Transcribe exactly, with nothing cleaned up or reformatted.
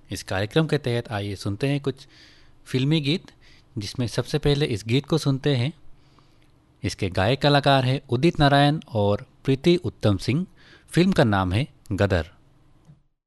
इस कार्यक्रम के तहत आइए सुनते हैं कुछ फिल्मी गीत, जिसमें सबसे पहले इस गीत को सुनते हैं। इसके गायक कलाकार हैं उदित नारायण और प्रीति उत्तम सिंह। फिल्म का नाम है गदर।